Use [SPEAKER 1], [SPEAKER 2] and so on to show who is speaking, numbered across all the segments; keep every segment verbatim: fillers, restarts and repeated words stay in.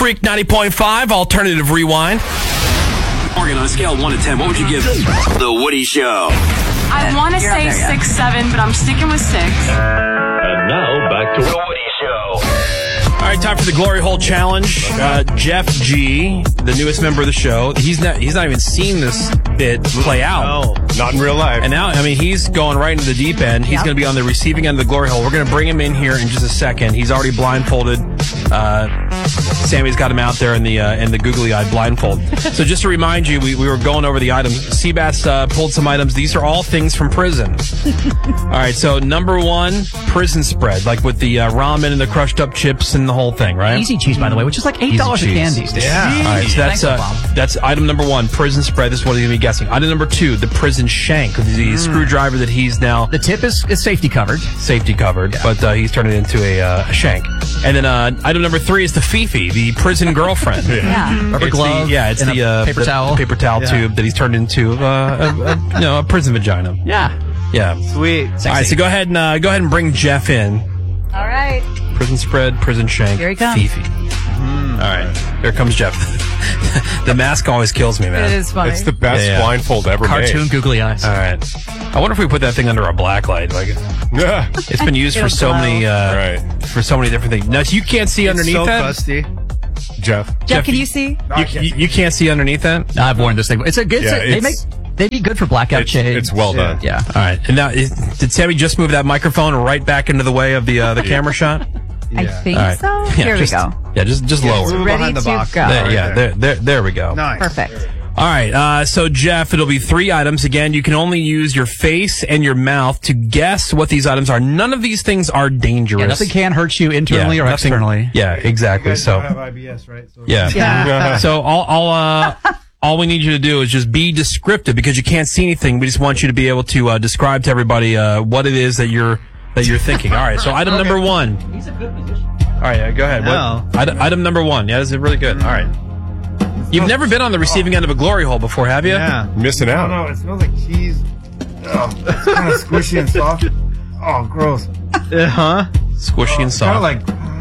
[SPEAKER 1] Freak ninety point five, Alternative Rewind.
[SPEAKER 2] Morgan, on a scale of one to ten, what would you give The Woody Show?
[SPEAKER 3] I want to say six, seven, but I'm sticking with six.
[SPEAKER 4] And now, back to
[SPEAKER 2] The Woody Show.
[SPEAKER 1] All right, time for the Glory Hole Challenge. Uh, Jeff G, the newest member of the show, he's not he's not even seen this bit play out.
[SPEAKER 5] No, not in real life.
[SPEAKER 1] And now, I mean, he's going right into the deep end. He's
[SPEAKER 3] Yep.
[SPEAKER 1] going to be on the receiving end of the Glory Hole. We're going to bring him in here in just a second. He's already blindfolded. Uh, Sammy's got him out there in the uh, in the googly-eyed blindfold. So just to remind you, we, we were going over the items. Seabass uh, pulled some items. These are all things from prison. All right, so number one, prison spread, like with the uh, ramen and the crushed up chips and the whole thing, right?
[SPEAKER 6] Easy cheese, by the way, which is like eight dollars a
[SPEAKER 1] Easy
[SPEAKER 6] can
[SPEAKER 1] cheese.
[SPEAKER 6] these days.
[SPEAKER 5] Yeah.
[SPEAKER 1] All right, so that's
[SPEAKER 6] Thanks,
[SPEAKER 1] uh,
[SPEAKER 6] Obama.
[SPEAKER 1] that's item number one, prison spread. This is what he's going to be guessing. Item number two, the prison shank, the
[SPEAKER 6] Mm.
[SPEAKER 1] screwdriver that he's now
[SPEAKER 6] The tip is, is safety covered.
[SPEAKER 1] safety covered, but uh, he's turned it into a, uh, a shank. And then uh, item number three is the Fifi, the prison girlfriend.
[SPEAKER 3] Yeah.
[SPEAKER 6] Rubber
[SPEAKER 1] It's
[SPEAKER 6] glove.
[SPEAKER 1] the, yeah, it's
[SPEAKER 6] and
[SPEAKER 1] the,
[SPEAKER 6] a
[SPEAKER 1] uh,
[SPEAKER 6] paper
[SPEAKER 1] the
[SPEAKER 6] towel.
[SPEAKER 1] paper towel
[SPEAKER 6] Yeah.
[SPEAKER 1] tube that he's turned into uh, a, a, you know, a prison vagina.
[SPEAKER 6] Yeah.
[SPEAKER 1] Yeah.
[SPEAKER 5] Sweet.
[SPEAKER 1] All right, so go ahead and uh, go ahead and bring Jeff in.
[SPEAKER 3] All right.
[SPEAKER 1] Prison spread, prison shank,
[SPEAKER 3] Here he comes.
[SPEAKER 1] Fifi. All right, here comes Jeff. The mask always kills me, man.
[SPEAKER 3] It is funny.
[SPEAKER 5] It's the best
[SPEAKER 1] Yeah, yeah.
[SPEAKER 5] blindfold ever
[SPEAKER 6] Cartoon
[SPEAKER 5] made.
[SPEAKER 6] googly eyes.
[SPEAKER 1] All right. I wonder if we put that thing under a black light. Like,
[SPEAKER 5] Yeah.
[SPEAKER 1] it's been used for
[SPEAKER 3] It'll
[SPEAKER 1] so
[SPEAKER 3] glow.
[SPEAKER 1] many, uh,
[SPEAKER 5] Right.
[SPEAKER 1] for so many different things. Now, you can't see underneath
[SPEAKER 7] so
[SPEAKER 1] that.
[SPEAKER 7] fusty.
[SPEAKER 5] Jeff.
[SPEAKER 3] Jeff, can you see?
[SPEAKER 1] You, you, you can't see underneath that.
[SPEAKER 6] I've worn this thing. It's a good.
[SPEAKER 5] Yeah,
[SPEAKER 6] they
[SPEAKER 5] it's-
[SPEAKER 6] make. They'd be good for blackout
[SPEAKER 5] It's,
[SPEAKER 6] shades.
[SPEAKER 5] it's well done.
[SPEAKER 6] Yeah.
[SPEAKER 1] All right. And now, is, did Sammy just move that microphone right back into the way of the uh, the camera shot?
[SPEAKER 3] I think
[SPEAKER 1] All right.
[SPEAKER 3] so.
[SPEAKER 1] Yeah,
[SPEAKER 3] Here
[SPEAKER 1] just,
[SPEAKER 3] we go.
[SPEAKER 1] Yeah, just just lower.
[SPEAKER 7] Move
[SPEAKER 3] Ready
[SPEAKER 7] behind the
[SPEAKER 3] to
[SPEAKER 7] box.
[SPEAKER 3] go.
[SPEAKER 1] There,
[SPEAKER 7] Right
[SPEAKER 1] yeah, there, there, there we go.
[SPEAKER 7] Nice.
[SPEAKER 3] Perfect.
[SPEAKER 1] All right. Uh, so, Jeff, it'll be three items. Again, you can only use your face and your mouth to guess what these items are. None of these things are dangerous.
[SPEAKER 6] Yeah, nothing can hurt you internally
[SPEAKER 1] Yeah,
[SPEAKER 6] or
[SPEAKER 1] nothing-
[SPEAKER 6] externally.
[SPEAKER 1] Yeah, exactly.
[SPEAKER 7] You guys
[SPEAKER 1] So,
[SPEAKER 7] don't have I B S, right? So
[SPEAKER 1] yeah.
[SPEAKER 3] Yeah.
[SPEAKER 1] So, all, all, uh, all we need you to do is just be descriptive because you can't see anything. We just want you to be able to uh, describe to everybody uh, what it is that you're that you're thinking. All right. So, item number one.
[SPEAKER 6] He's a good musician.
[SPEAKER 1] All right, yeah, go ahead.
[SPEAKER 7] No.
[SPEAKER 1] What, item, item number one. Yeah, this is really good. All right. You've never been on the receiving end of a glory hole before, have you?
[SPEAKER 7] Yeah.
[SPEAKER 5] Missing
[SPEAKER 7] I
[SPEAKER 5] out.
[SPEAKER 7] don't know. It smells like cheese. Oh, it's kind of squishy and soft. Oh, gross.
[SPEAKER 6] Uh huh.
[SPEAKER 1] Squishy and
[SPEAKER 7] Kind
[SPEAKER 1] soft.
[SPEAKER 7] of like.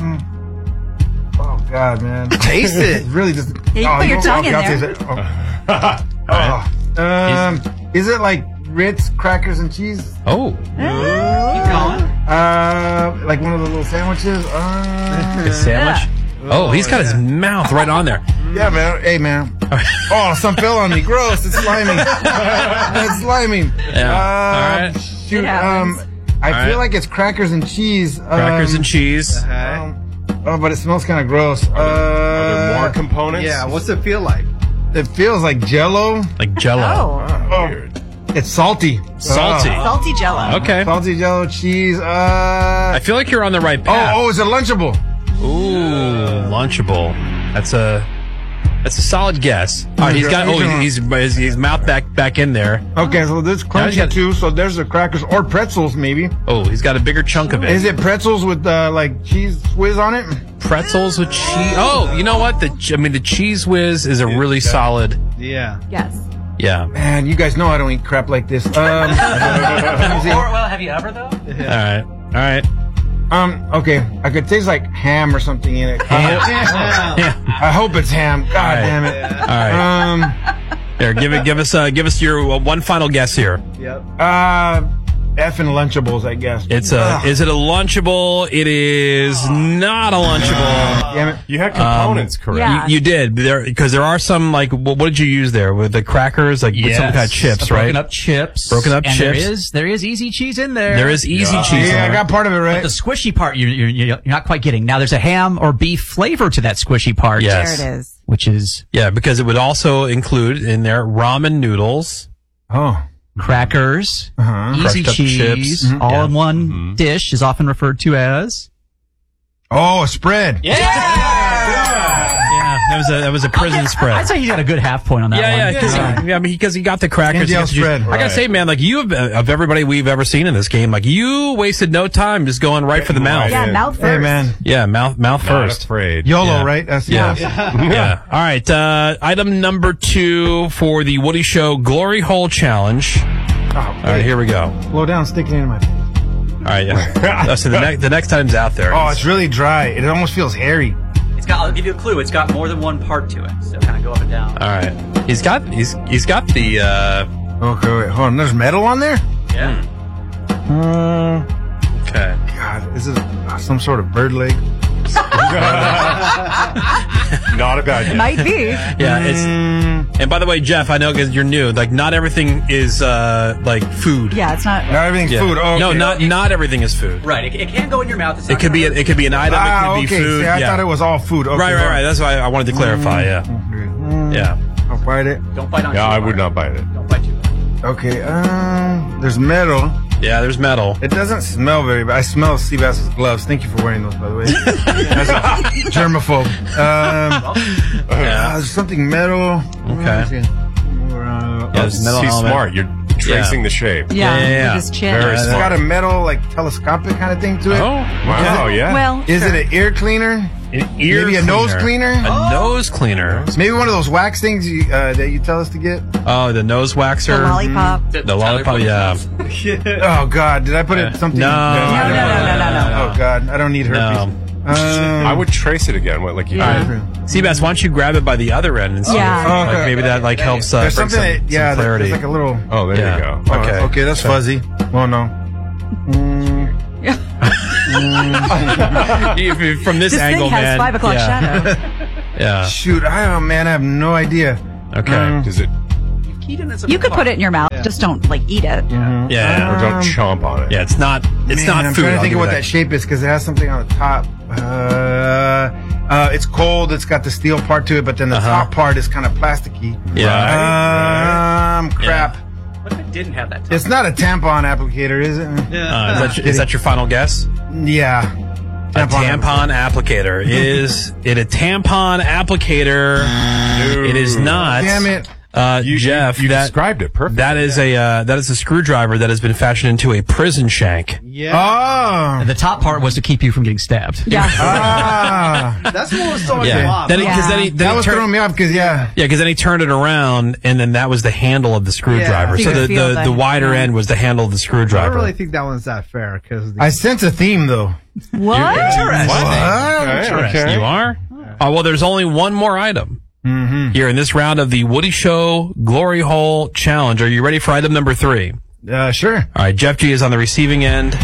[SPEAKER 7] mm. Oh God, man.
[SPEAKER 5] Taste it.
[SPEAKER 7] It's really just.
[SPEAKER 3] Yeah, you
[SPEAKER 7] oh,
[SPEAKER 3] put your
[SPEAKER 7] won't-
[SPEAKER 3] tongue in
[SPEAKER 7] I'll
[SPEAKER 3] there.
[SPEAKER 7] taste it. Oh. Oh. Um, is it like Ritz crackers and cheese?
[SPEAKER 1] Oh.
[SPEAKER 6] Keep going.
[SPEAKER 7] Uh, like one of the little sandwiches? Uh,
[SPEAKER 1] A sandwich? Oh, he's got his mouth right on there.
[SPEAKER 7] yeah, man. Hey, man. Oh, some fell on me. Gross. It's slimy. It's slimy.
[SPEAKER 1] Yeah.
[SPEAKER 7] Uh,
[SPEAKER 1] All right.
[SPEAKER 7] Shoot.
[SPEAKER 3] It
[SPEAKER 7] Um,
[SPEAKER 3] happens.
[SPEAKER 7] I
[SPEAKER 1] All
[SPEAKER 7] feel
[SPEAKER 1] right.
[SPEAKER 7] like it's crackers and cheese. Um,
[SPEAKER 1] Crackers and cheese.
[SPEAKER 7] Um, oh, but it smells kind of gross.
[SPEAKER 5] Are there
[SPEAKER 7] Uh,
[SPEAKER 5] more components?
[SPEAKER 7] yeah. What's it feel like? It feels like Jello.
[SPEAKER 1] Like Jello.
[SPEAKER 3] Oh.
[SPEAKER 7] Oh, it's salty.
[SPEAKER 1] Salty.
[SPEAKER 7] Oh,
[SPEAKER 3] Salty Jello.
[SPEAKER 1] Okay.
[SPEAKER 7] salty Jello cheese. Uh.
[SPEAKER 1] I feel like you're on the right
[SPEAKER 7] Oh,
[SPEAKER 1] path.
[SPEAKER 7] oh, it's a Lunchable.
[SPEAKER 1] Ooh, Lunchable. That's a that's a solid guess. All right, he's got oh he's he's, he's mouth back back in there.
[SPEAKER 7] Okay, so this
[SPEAKER 1] Now
[SPEAKER 7] crunchy
[SPEAKER 1] he's got-
[SPEAKER 7] too. So there's the crackers or pretzels, maybe.
[SPEAKER 1] Oh, he's got a bigger chunk of it.
[SPEAKER 7] Is it pretzels with uh, like cheese whiz on it?
[SPEAKER 1] Pretzels with cheese? Oh, you know what? The ch- I mean the cheese whiz is a really solid.
[SPEAKER 7] Yeah.
[SPEAKER 3] Yes.
[SPEAKER 1] Yeah.
[SPEAKER 7] Man, you guys know I don't eat crap like this. Um, let me see.
[SPEAKER 6] well, have you ever though?
[SPEAKER 1] All right. All right.
[SPEAKER 7] um, okay, I could taste like ham or something in it. I
[SPEAKER 1] Ham.
[SPEAKER 7] hope,
[SPEAKER 1] Yeah.
[SPEAKER 7] I hope it's ham. God
[SPEAKER 1] right.
[SPEAKER 7] damn it.
[SPEAKER 1] All right.
[SPEAKER 7] Um,
[SPEAKER 1] Here, give it. Give us. Uh, give us your uh, one final guess here.
[SPEAKER 7] uh, effing Lunchables, I guess.
[SPEAKER 1] It's a.
[SPEAKER 7] Ugh,
[SPEAKER 1] Is it a Lunchable? It is not a Lunchable.
[SPEAKER 7] damn it.
[SPEAKER 5] You had components, correct?
[SPEAKER 3] Yeah.
[SPEAKER 1] You, you did there because there are some like what, what did you use there with the crackers like with some kind of chips, right?
[SPEAKER 6] Broken up chips.
[SPEAKER 1] Broken up
[SPEAKER 6] and
[SPEAKER 1] chips.
[SPEAKER 6] There is there is easy cheese in there.
[SPEAKER 1] There is easy
[SPEAKER 5] Yeah.
[SPEAKER 1] cheese.
[SPEAKER 7] Yeah,
[SPEAKER 1] in
[SPEAKER 7] I
[SPEAKER 1] there.
[SPEAKER 7] got part of it right.
[SPEAKER 6] The squishy part you, you, you're not quite getting. Now there's a ham or beef flavor to that squishy part.
[SPEAKER 1] Yes.
[SPEAKER 3] There it is.
[SPEAKER 6] Which is
[SPEAKER 1] Yeah, because it would also include in there ramen noodles.
[SPEAKER 7] Oh.
[SPEAKER 6] crackers,
[SPEAKER 7] Uh-huh.
[SPEAKER 6] easy
[SPEAKER 1] Crushed up
[SPEAKER 6] cheese,
[SPEAKER 1] chips.
[SPEAKER 6] all
[SPEAKER 1] Yeah.
[SPEAKER 6] in one dish is often referred to as.
[SPEAKER 7] Oh, a spread.
[SPEAKER 1] Yeah, that was a that was a prison spread.
[SPEAKER 6] I'd say he got a good half point on that
[SPEAKER 1] Yeah,
[SPEAKER 6] one.
[SPEAKER 1] yeah, because he, yeah, I mean, because he got the crackers. he
[SPEAKER 7] Indian
[SPEAKER 1] got the juice.
[SPEAKER 7] spread.
[SPEAKER 1] I gotta
[SPEAKER 5] Right.
[SPEAKER 1] say, man, like you have, of everybody we've ever seen in this game, like you wasted no time just going right for the mouth.
[SPEAKER 5] Right
[SPEAKER 3] Yeah,
[SPEAKER 5] in.
[SPEAKER 3] mouth first.
[SPEAKER 7] Hey, man.
[SPEAKER 1] Yeah, mouth mouth
[SPEAKER 5] Not
[SPEAKER 1] first.
[SPEAKER 5] afraid.
[SPEAKER 7] YOLO,
[SPEAKER 1] Yeah.
[SPEAKER 7] right? That's
[SPEAKER 1] Yeah. yeah. All right. Uh, item number two for the Woody Show Glory Hole Challenge.
[SPEAKER 7] Oh,
[SPEAKER 1] All right, here we go.
[SPEAKER 7] Slow down, stick it in my face.
[SPEAKER 1] All right. Yeah. Oh, so the next the next item's out there.
[SPEAKER 7] Oh, it's really dry. It almost feels hairy.
[SPEAKER 6] It's got. I'll give you a clue. It's got more than one part to it, so kind of go up and down.
[SPEAKER 1] All right. He's got he's he's got the. Uh,
[SPEAKER 7] Okay, wait, hold on. There's metal on there?
[SPEAKER 6] Yeah.
[SPEAKER 7] Uh,
[SPEAKER 1] okay.
[SPEAKER 7] God, is it some sort of bird leg?
[SPEAKER 5] Not a bad idea.
[SPEAKER 8] Might be.
[SPEAKER 1] Yeah. It's. And by the way, Jeff, I know because you're new. Like, not everything is uh, like food.
[SPEAKER 8] Yeah, it's not.
[SPEAKER 7] Not everything's
[SPEAKER 1] Yeah.
[SPEAKER 7] food. Oh, okay.
[SPEAKER 1] No, not not everything is food.
[SPEAKER 6] Right. It, it can go in your mouth. It's
[SPEAKER 1] It
[SPEAKER 6] not
[SPEAKER 1] could be.
[SPEAKER 6] gonna
[SPEAKER 1] A, it could be an item.
[SPEAKER 7] Ah,
[SPEAKER 1] it could
[SPEAKER 7] okay.
[SPEAKER 1] be food.
[SPEAKER 7] See, I
[SPEAKER 1] yeah.
[SPEAKER 7] thought it was all food. Okay,
[SPEAKER 1] right, right,
[SPEAKER 7] hold
[SPEAKER 1] right.
[SPEAKER 7] on.
[SPEAKER 1] That's why I wanted to clarify. Yeah.
[SPEAKER 7] Mm,
[SPEAKER 1] Yeah.
[SPEAKER 7] I'll bite it.
[SPEAKER 6] Don't bite on.
[SPEAKER 5] Yeah,
[SPEAKER 6] too
[SPEAKER 5] I
[SPEAKER 6] hard.
[SPEAKER 5] would not bite it.
[SPEAKER 6] Don't bite too hard.
[SPEAKER 7] Okay, um, there's metal.
[SPEAKER 1] Yeah. There's metal.
[SPEAKER 7] It doesn't smell very bad. I smell Seabass's gloves. Thank you for wearing those, by the way. That's a germaphobe. Um, uh, there's something metal.
[SPEAKER 1] Okay.
[SPEAKER 7] Uh,
[SPEAKER 1] Yeah, there's metal
[SPEAKER 5] He's
[SPEAKER 1] element.
[SPEAKER 5] smart. You're tracing
[SPEAKER 1] Yeah.
[SPEAKER 5] the shape.
[SPEAKER 8] Yeah,
[SPEAKER 1] Yeah, yeah, yeah.
[SPEAKER 8] with his chin.
[SPEAKER 5] Very
[SPEAKER 7] It's
[SPEAKER 5] smart.
[SPEAKER 7] got a metal, like, telescopic kind of thing to it.
[SPEAKER 1] Oh.
[SPEAKER 5] Wow, yeah.
[SPEAKER 8] Well,
[SPEAKER 7] Is it an ear cleaner?
[SPEAKER 1] An ear
[SPEAKER 7] Maybe a nose cleaner?
[SPEAKER 1] A nose cleaner.
[SPEAKER 7] Maybe one of those wax things you, uh, that you tell us to get?
[SPEAKER 1] Oh, the nose waxer.
[SPEAKER 8] the lollipop.
[SPEAKER 1] The lollipop. Yeah.
[SPEAKER 7] Oh, God. Did I put it something?
[SPEAKER 1] No.
[SPEAKER 8] No, no, no, no, no, no.
[SPEAKER 7] Oh, God. I don't need herpes.
[SPEAKER 1] No.
[SPEAKER 7] Um,
[SPEAKER 5] I would trace it again, what, like you
[SPEAKER 8] Yeah.
[SPEAKER 5] did.
[SPEAKER 1] Seabass, why don't you grab it by the other end and see
[SPEAKER 8] Yeah.
[SPEAKER 1] if, like,
[SPEAKER 7] Okay.
[SPEAKER 1] maybe that like helps uh,
[SPEAKER 7] There's
[SPEAKER 1] bring
[SPEAKER 7] something
[SPEAKER 1] some,
[SPEAKER 7] that, yeah,
[SPEAKER 1] some clarity.
[SPEAKER 7] there's like a little.
[SPEAKER 5] Oh, there
[SPEAKER 1] Yeah.
[SPEAKER 5] you go.
[SPEAKER 7] Oh,
[SPEAKER 1] Okay.
[SPEAKER 7] okay, that's fuzzy. Well, no.
[SPEAKER 1] If- if- From this,
[SPEAKER 8] This
[SPEAKER 1] angle,
[SPEAKER 8] thing has
[SPEAKER 1] man.
[SPEAKER 8] five o'clock
[SPEAKER 1] yeah.
[SPEAKER 8] shadow.
[SPEAKER 1] Yeah.
[SPEAKER 7] Shoot, I oh man, I have no idea.
[SPEAKER 1] Okay.
[SPEAKER 7] Um,
[SPEAKER 5] Does it?
[SPEAKER 8] You could put it in your mouth. Just don't like eat it.
[SPEAKER 1] Yeah.
[SPEAKER 5] Or don't chomp on it.
[SPEAKER 1] Yeah. It's not. It's
[SPEAKER 7] Man,
[SPEAKER 1] not
[SPEAKER 7] I'm
[SPEAKER 1] food.
[SPEAKER 7] trying to
[SPEAKER 1] I'll
[SPEAKER 7] think
[SPEAKER 1] give
[SPEAKER 7] of what
[SPEAKER 1] you
[SPEAKER 7] that shape is because it has something on the top. Uh, uh, it's cold. It's got the steel part to it, but then the
[SPEAKER 1] Uh-huh.
[SPEAKER 7] top part is kind of plasticky.
[SPEAKER 1] Yeah.
[SPEAKER 7] Um, crap.
[SPEAKER 6] What if it didn't have that?
[SPEAKER 7] It's not a tampon applicator, is it?
[SPEAKER 1] Uh, is, that, your- is that your final guess?
[SPEAKER 7] Yeah.
[SPEAKER 1] A tampon applicator. Is it a tampon applicator? It is not.
[SPEAKER 7] Damn it.
[SPEAKER 1] Uh,
[SPEAKER 5] You,
[SPEAKER 1] Jeff,
[SPEAKER 5] you
[SPEAKER 1] that,
[SPEAKER 5] described it perfectly.
[SPEAKER 1] that is a uh, that is a screwdriver that has been fashioned into a prison shank.
[SPEAKER 7] Oh.
[SPEAKER 6] The top part was to keep you from getting stabbed.
[SPEAKER 8] Yeah.
[SPEAKER 7] Ah.
[SPEAKER 9] That's what was throwing
[SPEAKER 1] Yeah.
[SPEAKER 9] me off.
[SPEAKER 1] Then he, 'cause then he, then
[SPEAKER 7] That
[SPEAKER 1] he
[SPEAKER 7] was
[SPEAKER 1] turned-
[SPEAKER 7] throwing me off because, yeah.
[SPEAKER 1] Yeah, because then he turned it around, and then that was the handle of the screwdriver.
[SPEAKER 8] Yeah.
[SPEAKER 1] So
[SPEAKER 8] You
[SPEAKER 1] the,
[SPEAKER 8] could feel
[SPEAKER 1] the,
[SPEAKER 8] the-
[SPEAKER 1] the wider end was the handle of the
[SPEAKER 9] I
[SPEAKER 1] screwdriver.
[SPEAKER 9] don't really think that one's that fair because
[SPEAKER 7] I sense a theme, though.
[SPEAKER 8] What?
[SPEAKER 5] Okay, okay.
[SPEAKER 1] You are? Oh, well, there's only one more item here in this round of the Woody Show Glory Hole Challenge. Are you ready for item number three?
[SPEAKER 7] Uh, sure.
[SPEAKER 1] All right, Jeff G is on the receiving end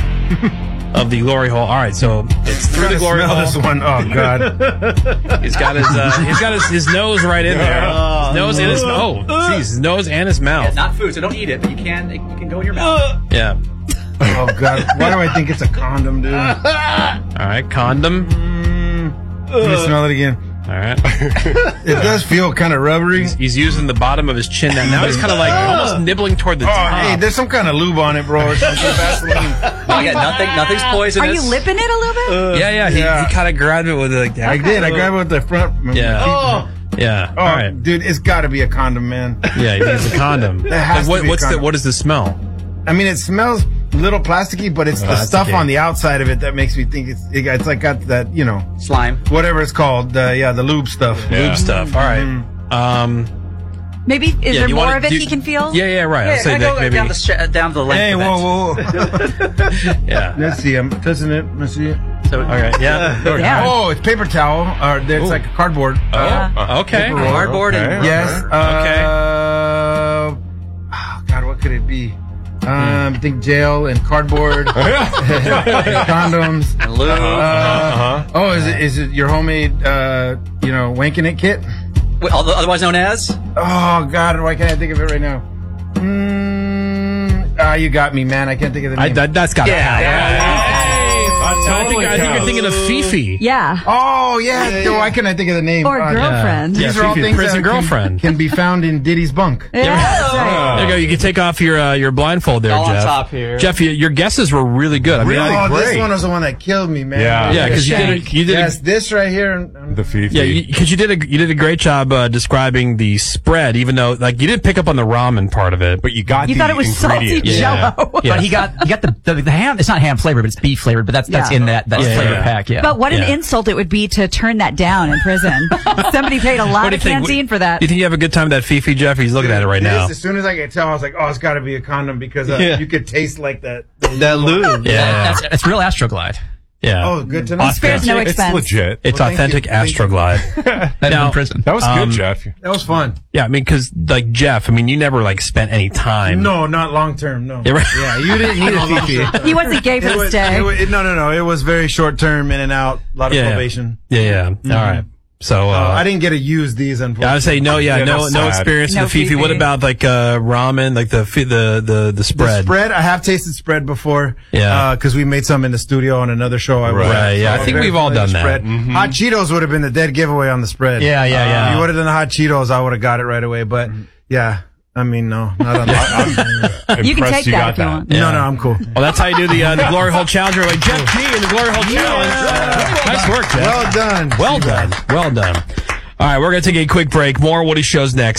[SPEAKER 1] of the Glory Hole. All right, so it's through the
[SPEAKER 7] Gotta
[SPEAKER 1] Glory
[SPEAKER 7] smell
[SPEAKER 1] Hole.
[SPEAKER 7] this one. Oh, God.
[SPEAKER 1] He's got his uh, he's got his, his nose right in there. His nose and his oh, jeez, his nose and his
[SPEAKER 6] It's
[SPEAKER 1] mouth.
[SPEAKER 6] not food, so don't eat it, but you can. It, you can go in your mouth.
[SPEAKER 1] Yeah.
[SPEAKER 7] Oh, God. Why do I think it's a condom, dude?
[SPEAKER 1] All right, condom.
[SPEAKER 7] Let me smell it again.
[SPEAKER 1] All right.
[SPEAKER 7] It does feel kind of rubbery.
[SPEAKER 1] He's using the bottom of his chin. Now, now he's kind of like almost nibbling toward the
[SPEAKER 7] Oh,
[SPEAKER 1] top.
[SPEAKER 7] hey, there's some kind of lube on it, bro. Or something. Vaseline.
[SPEAKER 6] Oh, yeah, nothing, nothing's poisonous.
[SPEAKER 8] Are you lipping it a little bit?
[SPEAKER 1] yeah, yeah. He,
[SPEAKER 7] Yeah.
[SPEAKER 1] he kind of grabbed it with like that.
[SPEAKER 7] I did. I grabbed it with the front.
[SPEAKER 1] Yeah.
[SPEAKER 7] Oh,
[SPEAKER 1] Yeah.
[SPEAKER 7] oh
[SPEAKER 1] All right.
[SPEAKER 7] dude, it's got to be a condom, man.
[SPEAKER 1] Yeah, he needs a condom.
[SPEAKER 7] It has
[SPEAKER 1] Like,
[SPEAKER 7] to
[SPEAKER 1] what,
[SPEAKER 7] be a
[SPEAKER 1] what's the
[SPEAKER 7] condom.
[SPEAKER 1] what is the smell?
[SPEAKER 7] I mean, it smells a little plasticky, but it's the
[SPEAKER 1] that's
[SPEAKER 7] stuff
[SPEAKER 1] okay.
[SPEAKER 7] on the outside of it that makes me think it's it, it's like got that, you know,
[SPEAKER 6] Slime.
[SPEAKER 7] whatever it's called. Uh, yeah, the lube stuff.
[SPEAKER 1] Lube stuff. All right. Um.
[SPEAKER 8] Maybe is
[SPEAKER 1] Yeah,
[SPEAKER 8] there
[SPEAKER 1] you
[SPEAKER 8] more
[SPEAKER 1] wanna
[SPEAKER 8] of it
[SPEAKER 1] do-
[SPEAKER 8] he can feel?
[SPEAKER 1] Yeah, yeah, right.
[SPEAKER 6] Yeah,
[SPEAKER 1] I'll say
[SPEAKER 6] I
[SPEAKER 1] that
[SPEAKER 6] go
[SPEAKER 1] maybe.
[SPEAKER 6] down the sh- down the length
[SPEAKER 7] Hey,
[SPEAKER 6] of it.
[SPEAKER 7] whoa, whoa.
[SPEAKER 1] Yeah.
[SPEAKER 7] Let's see. I'm touching it. Let's see it.
[SPEAKER 6] So,
[SPEAKER 1] All right. Yeah.
[SPEAKER 8] Yeah.
[SPEAKER 7] Oh, it's paper towel. Or it's like a cardboard. Uh,
[SPEAKER 1] Oh. Okay.
[SPEAKER 7] Paper roll.
[SPEAKER 6] cardboard
[SPEAKER 5] Okay.
[SPEAKER 6] and
[SPEAKER 7] Yes. Uh,
[SPEAKER 1] Okay.
[SPEAKER 7] oh, God, what could it be? Um, I think jail and cardboard, condoms.
[SPEAKER 6] and lube.
[SPEAKER 7] Uh,
[SPEAKER 5] Uh-huh.
[SPEAKER 7] Oh, is it is it your homemade, uh, you know, wanking it kit?
[SPEAKER 6] Wait, although- otherwise known as?
[SPEAKER 7] Oh God, why can't I think of it right now? Mm, ah, you got me, man. I can't think of the
[SPEAKER 1] I,
[SPEAKER 7] name.
[SPEAKER 1] that, that's got to
[SPEAKER 6] Yeah.
[SPEAKER 1] count. I think, I think you're
[SPEAKER 5] counts.
[SPEAKER 1] thinking of Fifi.
[SPEAKER 8] Yeah.
[SPEAKER 7] oh yeah, Dude, why can't I think of the name?
[SPEAKER 8] Or
[SPEAKER 7] Uh,
[SPEAKER 8] girlfriend.
[SPEAKER 1] Yeah.
[SPEAKER 7] These are all
[SPEAKER 1] Fifi,
[SPEAKER 7] things
[SPEAKER 1] prison
[SPEAKER 7] that can-
[SPEAKER 1] girlfriend.
[SPEAKER 7] Can, be found in Diddy's bunk.
[SPEAKER 8] Yeah, that's right.
[SPEAKER 1] There you go. You can take off your uh, your blindfold there,
[SPEAKER 6] All on
[SPEAKER 1] Jeff.
[SPEAKER 6] top here.
[SPEAKER 1] Jeff, you, your guesses were really good. I mean,
[SPEAKER 5] Really?
[SPEAKER 1] I-
[SPEAKER 7] Oh, this
[SPEAKER 5] great.
[SPEAKER 7] one was the one that killed me, man.
[SPEAKER 5] Yeah.
[SPEAKER 1] yeah, because you did a, you did a,
[SPEAKER 7] Yes, this right here. and- and-
[SPEAKER 5] The Fifi.
[SPEAKER 1] yeah, because you, you did a you did a great job uh, describing the spread, even though like you didn't pick up on the ramen part of it.
[SPEAKER 5] but you got
[SPEAKER 8] You
[SPEAKER 5] the
[SPEAKER 8] thought it was salty
[SPEAKER 5] ingredients.
[SPEAKER 1] Yeah.
[SPEAKER 8] Jello.
[SPEAKER 1] Yeah.
[SPEAKER 6] But he got he got the, the the ham. It's not ham flavored, but it's beef flavored. But that's that's
[SPEAKER 8] Yeah.
[SPEAKER 6] in that that
[SPEAKER 1] Yeah,
[SPEAKER 6] flavor
[SPEAKER 1] yeah.
[SPEAKER 6] pack. Yeah.
[SPEAKER 8] But what an
[SPEAKER 1] Yeah.
[SPEAKER 8] insult it would be to turn that down in prison. Somebody paid a
[SPEAKER 1] What
[SPEAKER 8] lot
[SPEAKER 1] do
[SPEAKER 8] of
[SPEAKER 1] you think?
[SPEAKER 8] canteen for that.
[SPEAKER 1] You think you have a good time with that Fifi, Jeff? He's looking at it right
[SPEAKER 7] This,
[SPEAKER 1] now.
[SPEAKER 7] As soon as I could tell, I was like, "Oh, it's got to be a condom because uh,
[SPEAKER 9] Yeah.
[SPEAKER 7] you could taste like that."
[SPEAKER 9] that lube.
[SPEAKER 1] Yeah.
[SPEAKER 6] That's, that's real Astroglide.
[SPEAKER 1] Yeah.
[SPEAKER 7] Oh, good to know.
[SPEAKER 8] It spares no
[SPEAKER 5] It's
[SPEAKER 8] expense.
[SPEAKER 5] legit.
[SPEAKER 1] It's
[SPEAKER 7] Well, thank
[SPEAKER 1] authentic
[SPEAKER 7] you. Thank you.
[SPEAKER 1] Astroglide.
[SPEAKER 6] That
[SPEAKER 1] Now-
[SPEAKER 6] in prison.
[SPEAKER 5] That was
[SPEAKER 1] Um,
[SPEAKER 5] good, Jeff.
[SPEAKER 7] That was fun.
[SPEAKER 1] Yeah, I mean, because like Jeff, I mean, you never like spent any time.
[SPEAKER 7] No, not long term. No.
[SPEAKER 1] Yeah, right.
[SPEAKER 9] Yeah, you didn't need a Fifi.
[SPEAKER 8] He wasn't gay for
[SPEAKER 7] It
[SPEAKER 8] the
[SPEAKER 7] was,
[SPEAKER 8] stay.
[SPEAKER 7] it was, it- no, no, no. It was very short term, in and out. A lot of
[SPEAKER 1] Yeah, yeah.
[SPEAKER 7] probation.
[SPEAKER 1] Yeah, yeah. All right. So uh,
[SPEAKER 7] Uh, I didn't get to use these,
[SPEAKER 1] I
[SPEAKER 7] unfortunately.
[SPEAKER 1] would say no. Yeah,
[SPEAKER 5] Yeah,
[SPEAKER 1] no,
[SPEAKER 5] that's
[SPEAKER 1] no
[SPEAKER 5] sad.
[SPEAKER 1] experience
[SPEAKER 8] No
[SPEAKER 1] in the Fifi. What
[SPEAKER 8] Fifi.
[SPEAKER 1] about like uh, ramen, like the fi- the the the spread?
[SPEAKER 7] The spread, I have tasted spread before.
[SPEAKER 1] Yeah.
[SPEAKER 7] Because we made some in the studio on another show. I was
[SPEAKER 5] Right,
[SPEAKER 7] at,
[SPEAKER 1] yeah, I
[SPEAKER 7] I'm
[SPEAKER 1] think
[SPEAKER 7] very
[SPEAKER 1] we've all
[SPEAKER 7] familiar with
[SPEAKER 1] done that.
[SPEAKER 7] spread. Hot Cheetos would have been the dead giveaway on the spread.
[SPEAKER 1] Yeah, yeah, yeah.
[SPEAKER 7] If you would have done the hot Cheetos, I would have got it right away. But yeah, I mean, no, not on that.
[SPEAKER 8] You can
[SPEAKER 5] Impressed
[SPEAKER 8] take
[SPEAKER 5] you
[SPEAKER 8] that
[SPEAKER 5] got
[SPEAKER 8] if you
[SPEAKER 5] that.
[SPEAKER 8] want.
[SPEAKER 1] Yeah.
[SPEAKER 7] No, no, I'm cool.
[SPEAKER 1] Well, that's how you do the uh, the Glory Hole Challenge. We're like Jeff G in the Glory Hole Challenge. Nice work, Jeff.
[SPEAKER 7] Well done.
[SPEAKER 1] Well done. Well done. All right, we're going to take a quick break. More Woody Shows next.